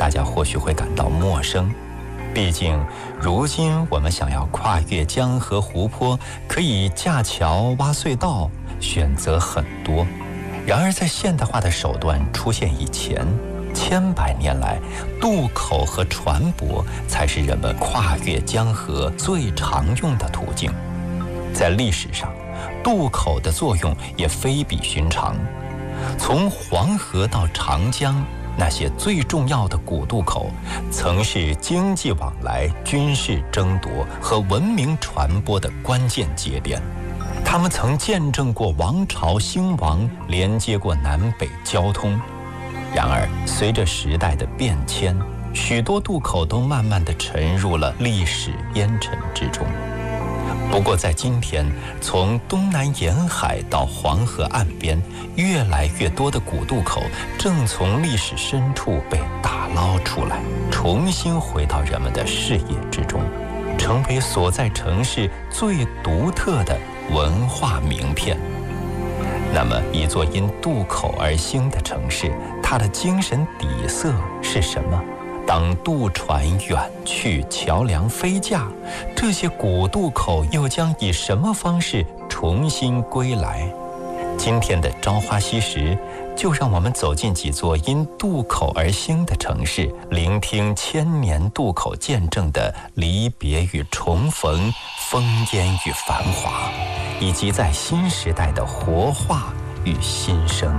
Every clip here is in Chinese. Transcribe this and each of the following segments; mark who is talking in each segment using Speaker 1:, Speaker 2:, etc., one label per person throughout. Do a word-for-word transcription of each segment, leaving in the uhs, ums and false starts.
Speaker 1: 大家或许会感到陌生。毕竟，如今我们想要跨越江河湖泊，可以架桥、挖隧道，选择很多。然而，在现代化的手段出现以前，千百年来，渡口和船舶才是人们跨越江河最常用的途径。在历史上，渡口的作用也非比寻常。从黄河到长江，那些最重要的古渡口，曾是经济往来、军事争夺和文明传播的关键节点。他们曾见证过王朝兴亡，连接过南北交通。然而，随着时代的变迁，许多渡口都慢慢地沉入了历史烟尘之中。不过，在今天，从东南沿海到黄河岸边，越来越多的古渡口正从历史深处被打捞出来，重新回到人们的视野之中，成为所在城市最独特的文化名片。那么，一座因渡口而兴的城市，它的精神底色是什么？当渡船远去，桥梁飞架，这些古渡口又将以什么方式重新归来？今天的朝花夕拾，就让我们走进几座因渡口而兴的城市，聆听千年渡口见证的离别与重逢、烽烟与繁华，以及在新时代的活化与新生。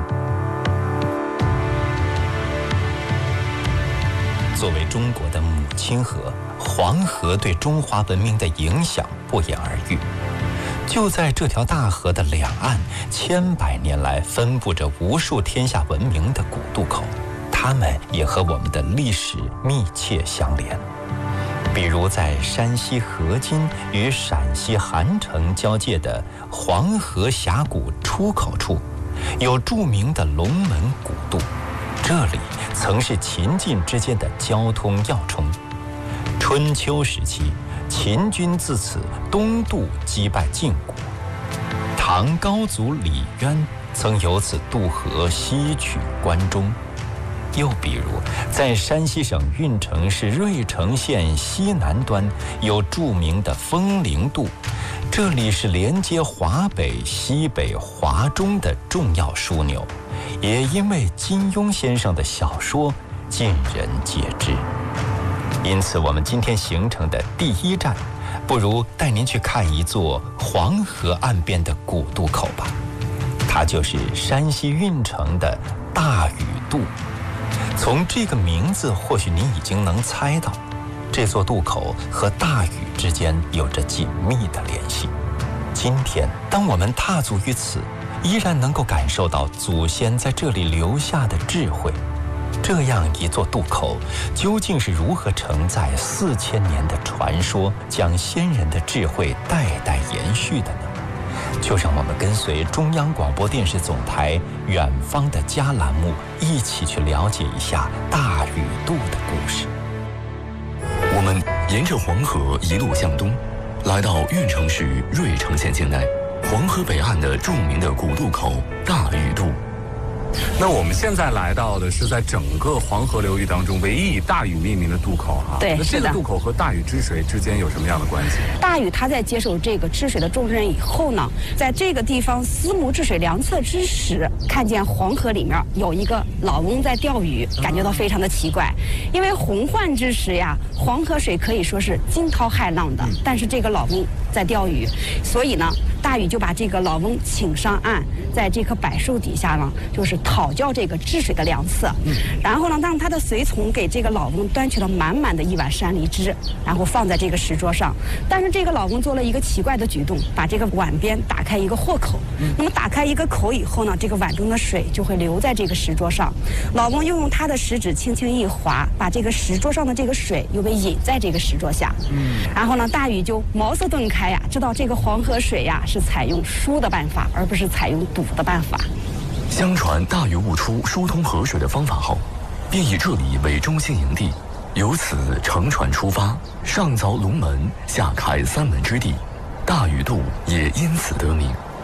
Speaker 1: 作为中国的母亲河，黄河对中华文明的影响不言而喻。就在这条大河的两岸，千百年来分布着无数天下闻名的古渡口，它们也和我们的历史密切相连。比如在山西河津与陕西韩城交界的黄河峡谷出口处，有著名的龙门古渡，这里曾是秦晋之间的交通要冲。春秋时期，秦军自此东渡击败晋国，唐高祖李渊曾由此渡河西取关中。又比如，在山西省运城市芮城县西南端有著名的风陵渡，这里是连接华北、西北、华中的重要枢纽，也因为金庸先生的小说尽人皆知。因此，我们今天行程的第一站，不如带您去看一座黄河岸边的古渡口吧。它就是山西运城的大禹渡。从这个名字，或许您已经能猜到，这座渡口和大禹之间有着紧密的联系。今天，当我们踏足于此，依然能够感受到祖先在这里留下的智慧。这样一座渡口，究竟是如何承载四千年的传说，将先人的智慧代代延续的呢？就让我们跟随中央广播电视总台远方的家栏目，一起去了解一下大禹渡的故事。
Speaker 2: 我们沿着黄河一路向东，来到运城市芮城县境内，黄河北岸的著名的古渡口大禹渡。
Speaker 3: 那我们现在来到的是在整个黄河流域当中唯一以大禹命名的渡口哈。
Speaker 4: 对，
Speaker 3: 那这个渡口和大禹治水之间有什么样的关系？
Speaker 4: 大禹他在接受这个治水的重任以后呢，在这个地方思慕治水良策之时，看见黄河里面有一个老翁在钓鱼，感觉到非常的奇怪。因为洪患之时呀，黄河水可以说是惊涛骇浪的，但是这个老翁在钓鱼，所以呢，大禹就把这个老翁请上岸，在这棵柏树底下呢，就是讨教这个治水的良策。嗯，然后呢，让他的随从给这个老翁端去了满满的一碗山梨汁，然后放在这个石桌上。但是这个老翁做了一个奇怪的举动，把这个碗边打开一个豁口。嗯，那么打开一个口以后呢，这个碗中的水就会流在这个石桌上。老翁又用他的食指轻轻一划，把这个石桌上的这个水又给引在这个石桌下。嗯，然后呢，大禹就茅塞顿开呀，知道这个黄河水呀是采用疏的办法，而不是采用堵的办法。
Speaker 2: 相传大禹悟出疏通河水的方法后，便以这里为中心营地，由此乘船出发，上凿龙门，下开三门之地，大禹渡也因此得名。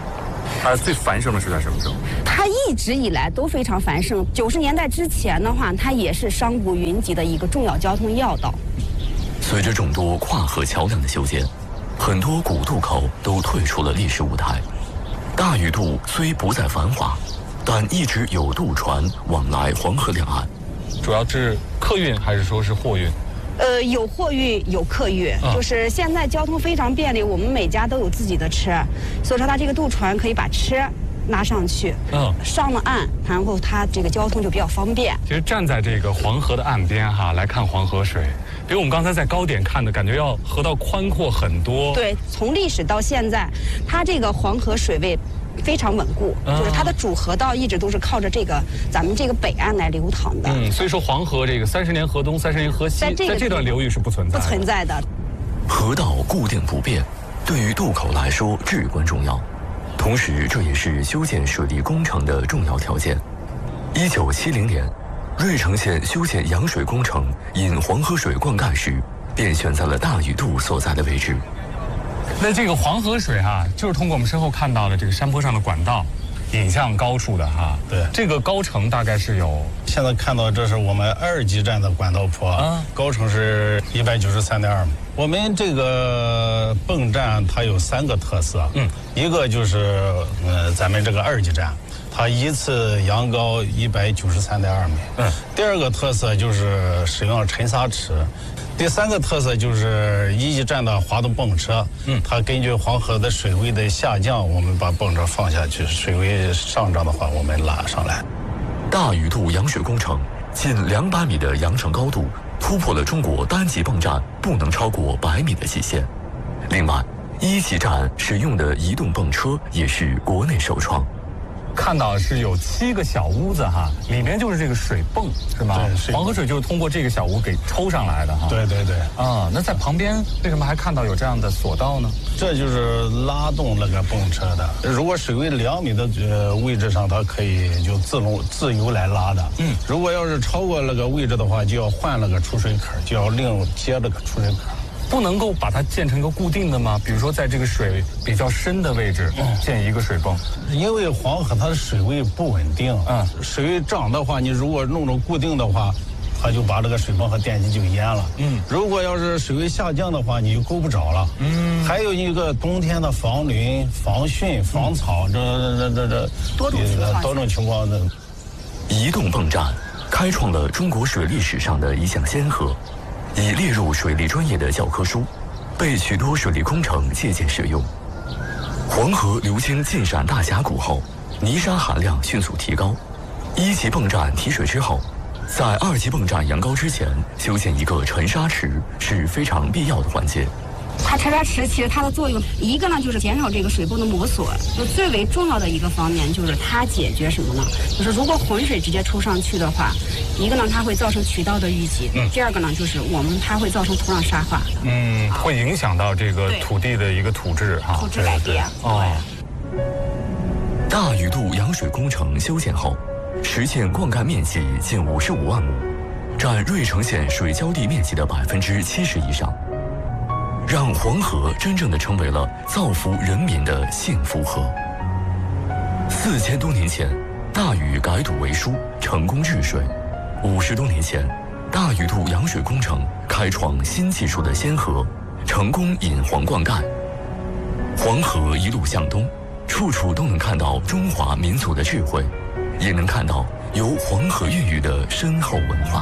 Speaker 3: 它最繁盛的是在什么时候？
Speaker 4: 它一直以来都非常繁盛。九十年代之前的话，它也是商贾云集的一个重要交通要道。
Speaker 2: 随着众多跨河桥梁的修建，很多古渡口都退出了历史舞台。大禹渡虽不再繁华，但一直有渡船往来黄河两岸。
Speaker 3: 主要是客运还是说是货运？
Speaker 4: 呃，有货运，有客运，
Speaker 3: 嗯、
Speaker 4: 就是现在交通非常便利，我们每家都有自己的车，所以说它这个渡船可以把车拉上去，嗯，上了岸，然后它这个交通就比较方便。
Speaker 3: 其实站在这个黄河的岸边哈，来看黄河水，比我们刚才在高点看的感觉要河道宽阔很多。
Speaker 4: 对，从历史到现在，它这个黄河水位非常稳固，嗯、就是它的主河道一直都是靠着这个咱们这个北岸来流淌的。
Speaker 3: 嗯，所以说黄河这个三十年河东，三十年河西，在这, 在这段流域是不存在的。
Speaker 4: 不存在的。
Speaker 2: 河道固定不变，对于渡口来说至关重要。同时，这也是修建水利工程的重要条件。一九七零年，芮城县修建扬水工程引黄河水灌溉时，便选在了大禹渡所在的位置。
Speaker 3: 那这个黄河水哈、啊，就是通过我们身后看到的这个山坡上的管道，引向高处的哈。
Speaker 5: 对，
Speaker 3: 这个高程大概是有，
Speaker 5: 现在看到这是我们二级站的管道坡，啊、高程是一百九十三点二米。我们这个泵站它有三个特色，嗯，一个就是呃咱们这个二级站，它一次扬高一百九十三点二米，嗯，第二个特色就是使用了沉沙池。第三个特色就是一级站的滑动泵车，嗯，它根据黄河的水位的下降，我们把泵车放下去，水位上涨的话，我们拉上来。
Speaker 2: 大禹渡扬水工程近两百米的扬程高度，突破了中国单级泵站不能超过百米的极限。另外，一级站使用的移动泵车也是国内首创。
Speaker 3: 看到是有七个小屋子哈，里面就是这个水泵是吗？
Speaker 5: 对，
Speaker 3: 黄河水就是通过这个小屋给抽上来的哈。
Speaker 5: 对对对。
Speaker 3: 啊，那在旁边为什么还看到有这样的索道呢？
Speaker 5: 这就是拉动那个泵车的。如果水位两米的呃位置上，它可以就自动自由来拉的。嗯。如果要是超过那个位置的话，就要换那个出水口，就要另接这个出水口。
Speaker 3: 不能够把它建成一个固定的吗？比如说在这个水比较深的位置建一个水泵，
Speaker 5: 因为黄河它的水位不稳定，嗯，水位涨的话，你如果弄成固定的话，它就把这个水泵和电机就淹了。嗯，如果要是水位下降的话，你就够不着了。嗯，还有一个冬天的防淋、防汛、防草，这这这这
Speaker 4: 多种情况，
Speaker 5: 多种情况的。
Speaker 2: 移动泵站开创了中国水利史上的一项先河。已列入水利专业的教科书，被许多水利工程借鉴使用。黄河流经晋陕大峡谷后，泥沙含量迅速提高。一级泵站提水之后，在二级泵站扬高之前修建一个沉沙池是非常必要的环节。
Speaker 4: 它沉沙池其实它的作用，一个呢就是减少这个水泵的磨损，就最为重要的一个方面就是它解决什么呢？就是如果浑水直接抽上去的话，一个呢它会造成渠道的淤积，嗯，第二个呢就是我们它会造成土壤沙化，
Speaker 3: 嗯，会影响到这个土地的一个土质哈，
Speaker 4: 土质改变。
Speaker 3: 哦。
Speaker 2: 大禹渡扬水工程修建后，实现灌溉面积近五十五万亩，占芮城县水浇地面积的百分之七十以上。让黄河真正的成为了造福人民的幸福河。四千多年前，大禹改堵为疏，成功治水；五十多年前，大禹渡扬水工程开创新技术的先河，成功引黄灌溉。黄河一路向东，处处都能看到中华民族的智慧，也能看到由黄河孕育的深厚文化。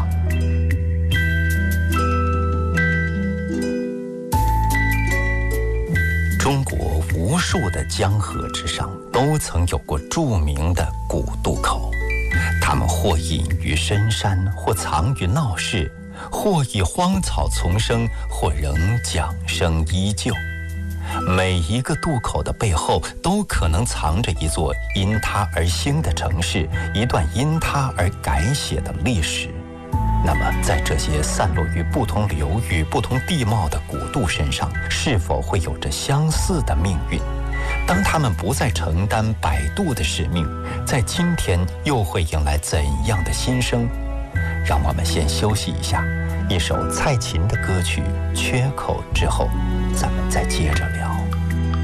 Speaker 1: 中国无数的江河之上，都曾有过著名的古渡口，它们或隐于深山，或藏于闹市，或以荒草丛生，或仍桨声依旧。每一个渡口的背后，都可能藏着一座因它而兴的城市，一段因它而改写的历史。那么，在这些散落于不同流域、不同地貌的古渡身上，是否会有着相似的命运？当他们不再承担摆渡的使命，在今天又会迎来怎样的新生？让我们先休息一下，一首蔡琴的歌曲《缺口》之后，咱们再接着聊。